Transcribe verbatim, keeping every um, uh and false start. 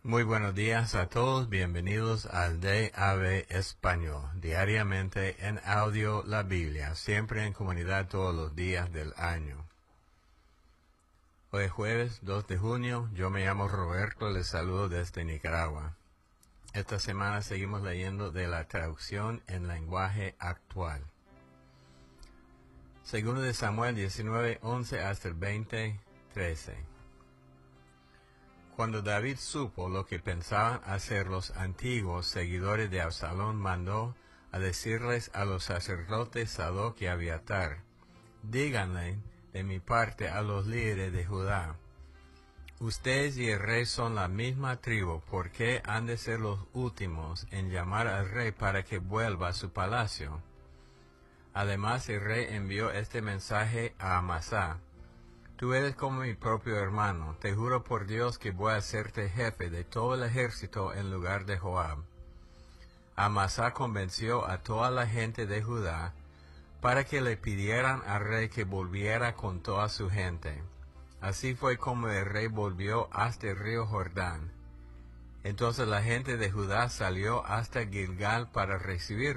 Muy buenos días a todos, bienvenidos al D A B Español, diariamente en audio la Biblia, siempre en comunidad todos los días del año. Hoy es jueves dos de junio, yo me llamo Roberto, les saludo desde Nicaragua. Esta semana seguimos leyendo de la traducción en lenguaje actual. Segundo de Samuel diecinueve, once hasta el veinte, trece. Cuando David supo lo que pensaban hacer los antiguos seguidores de Absalón, mandó a decirles a los sacerdotes Sadoc y Abiatar: díganle de mi parte a los líderes de Judá: ustedes y el rey son la misma tribu, ¿por qué han de ser los últimos en llamar al rey para que vuelva a su palacio? Además, el rey envió este mensaje a Amasá: tú eres como mi propio hermano, te juro por Dios que voy a hacerte jefe de todo el ejército en lugar de Joab. Amasá convenció a toda la gente de Judá para que le pidieran al rey que volviera con toda su gente. Así fue como el rey volvió hasta el río Jordán. Entonces la gente de Judá salió hasta Gilgal para recibir